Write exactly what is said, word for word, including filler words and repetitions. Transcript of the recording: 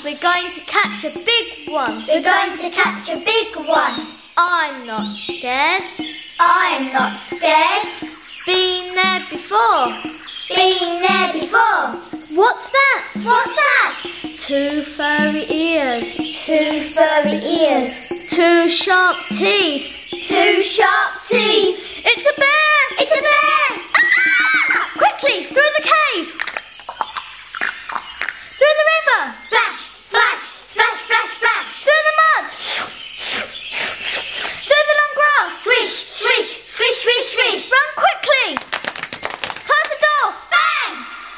We're going to catch a big one. We're going to catch a big one. I'm not scared. I'm not scared. Been there before. Been there before. What's that? What's that? Two furry ears. Two furry ears. Two sharp teeth. Two sharp teeth.